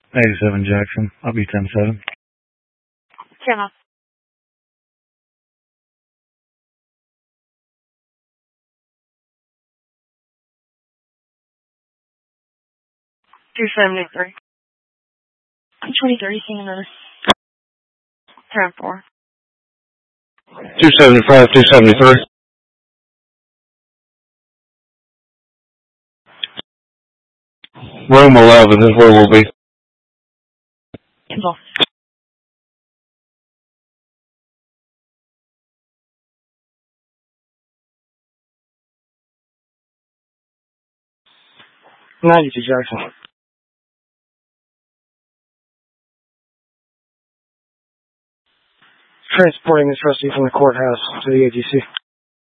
87 Jackson. I'll be 10-7. Channel. 273. 23, seeing another. 10-4. 275, 273. Room 11 is where we'll be. Cancel. $92 Jackson. Transporting the trustee from the courthouse to the ATC.